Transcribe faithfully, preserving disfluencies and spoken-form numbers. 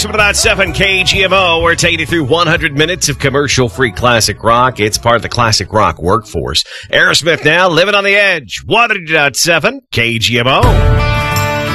seven point seven K G M O. We're taking you through one hundred minutes of commercial-free classic rock. It's part of the classic rock workforce. Aerosmith now, living on the edge. one hundred point seven K G M O.